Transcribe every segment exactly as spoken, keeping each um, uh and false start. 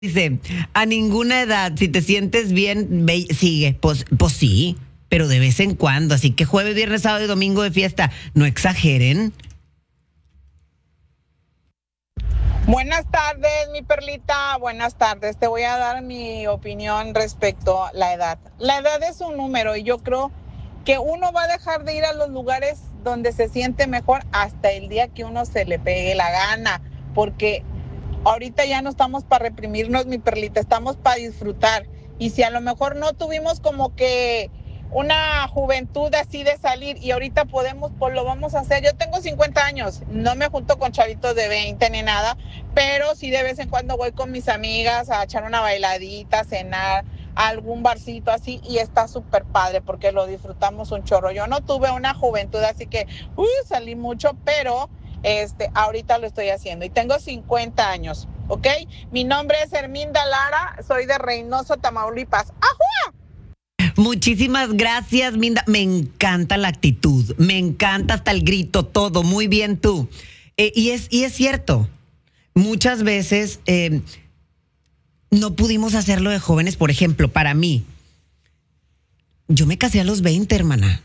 Dice, a ninguna edad, si te sientes bien, ve, sigue. Pues, pues sí, pero de vez en cuando. Así que jueves, viernes, sábado y domingo de fiesta, no exageren. Buenas tardes, mi perlita. Buenas tardes. Te voy a dar mi opinión respecto a la edad. La edad es un número y yo creo que uno va a dejar de ir a los lugares donde se siente mejor hasta el día que uno se le pegue la gana, porque ahorita ya no estamos para reprimirnos, mi perlita, estamos para disfrutar. Y si a lo mejor no tuvimos como que una juventud así de salir y ahorita podemos, pues lo vamos a hacer. Yo tengo cincuenta años, no me junto con chavitos de veinte ni nada, pero sí de vez en cuando voy con mis amigas a echar una bailadita, a cenar, a algún barcito así, y está súper padre porque lo disfrutamos un chorro. Yo no tuve una juventud así que uh, salí mucho, pero este, ahorita lo estoy haciendo y tengo cincuenta años, ¿ok? Mi nombre es Herminda Lara, soy de Reynosa, Tamaulipas. ¡Ajua! Muchísimas gracias, Minda. Me encanta la actitud, me encanta hasta el grito, todo. Muy bien tú. Eh, y, es, y es cierto, muchas veces eh, no pudimos hacerlo de jóvenes. Por ejemplo, para mí, yo me casé a los veinte, hermana.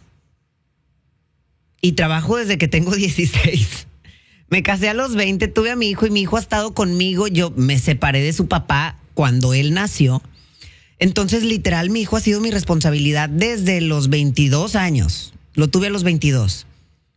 Y trabajo desde que tengo dieciséis. Me casé a los veinte, tuve a mi hijo y mi hijo ha estado conmigo. Yo me separé de su papá cuando él nació. Entonces, literal, mi hijo ha sido mi responsabilidad desde los veintidós años. Lo tuve a los veintidós.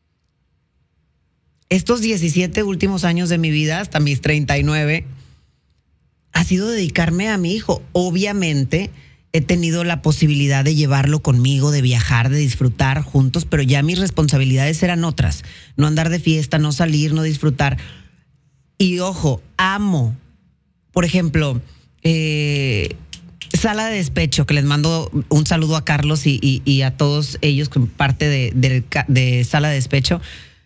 Estos diecisiete últimos años de mi vida, hasta mis treinta y nueve, ha sido dedicarme a mi hijo. Obviamente, he tenido la posibilidad de llevarlo conmigo, de viajar, de disfrutar juntos, pero ya mis responsabilidades eran otras. No andar de fiesta, no salir, no disfrutar. Y ojo, amo, por ejemplo, eh... Sala de Despecho, que les mando un saludo a Carlos y, y, y a todos ellos con parte de, de, de Sala de Despecho.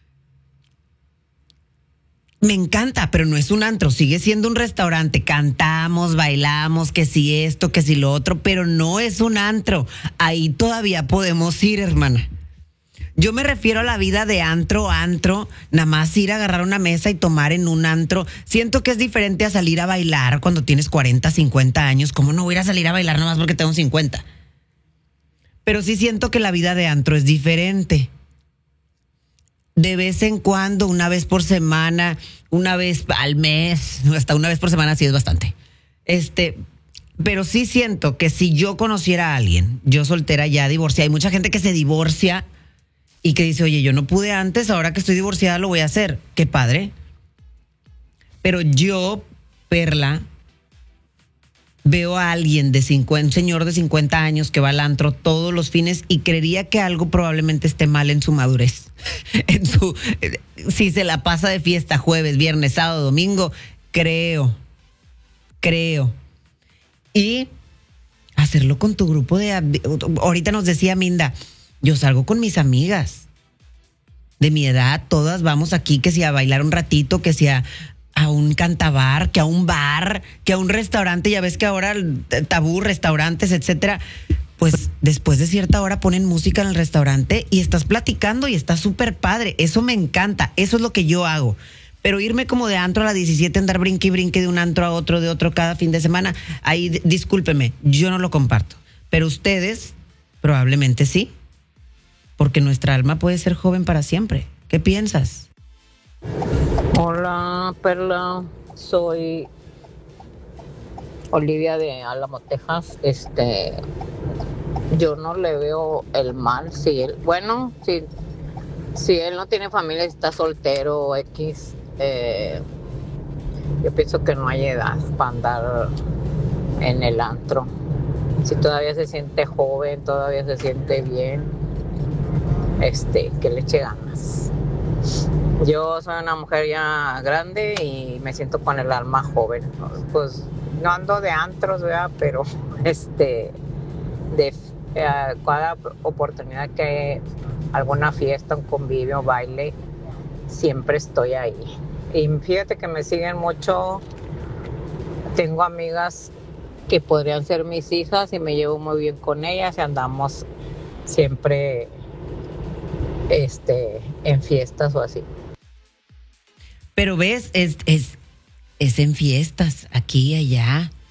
Me encanta, pero no es un antro, sigue siendo un restaurante. Cantamos, bailamos, que si esto, que si lo otro, pero no es un antro. Ahí todavía podemos ir, hermana. Yo me refiero a la vida de antro, antro, nada más ir a agarrar una mesa y tomar en un antro. Siento que es diferente a salir a bailar cuando tienes cuarenta, cincuenta años. ¿Cómo no voy a ir a salir a bailar nada más porque tengo cincuenta? Pero sí siento que la vida de antro es diferente. De vez en cuando, una vez por semana, una vez al mes, hasta una vez por semana sí es bastante. Este, pero sí siento que si yo conociera a alguien, yo soltera ya divorciada, hay mucha gente que se divorcia y que dice, oye, yo no pude antes, ahora que estoy divorciada lo voy a hacer. Qué padre. Pero yo, Perla, veo a alguien de cincuenta, un señor de cincuenta años que va al antro todos los fines y creería que algo probablemente esté mal en su madurez. En su, si se la pasa de fiesta jueves, viernes, sábado, domingo, creo, creo. Y hacerlo con tu grupo de... Ahorita nos decía Minda, yo salgo con mis amigas de mi edad, todas vamos aquí, que si a bailar un ratito, que si a, a un cantabar, que a un bar, que a un restaurante. Ya ves que ahora tabú, restaurantes, etcétera. Pues después de cierta hora ponen música en el restaurante y estás platicando y está súper padre. Eso me encanta, eso es lo que yo hago. Pero irme como de antro a la diecisiete, andar brinque y brinque de un antro a otro, de otro cada fin de semana, ahí discúlpeme, yo no lo comparto. Pero ustedes probablemente sí. Porque nuestra alma puede ser joven para siempre. ¿Qué piensas? Hola, Perla. Soy Olivia de Álamo, Texas. Este, yo no le veo el mal si él, bueno, si, si él no tiene familia, está soltero X. Eh, yo pienso que no hay edad para andar en el antro. Si todavía se siente joven, todavía se siente bien. Este, que le eche ganas. Yo soy una mujer ya grande y me siento con el alma joven. Pues no ando de antros, ¿verdad? Pero este, de eh, cada oportunidad que hay alguna fiesta, un convivio, baile, siempre estoy ahí. Y fíjate que me siguen mucho. Tengo amigas que podrían ser mis hijas y me llevo muy bien con ellas y andamos siempre este, en fiestas o así. Pero ves, es, es, es en fiestas, aquí y allá.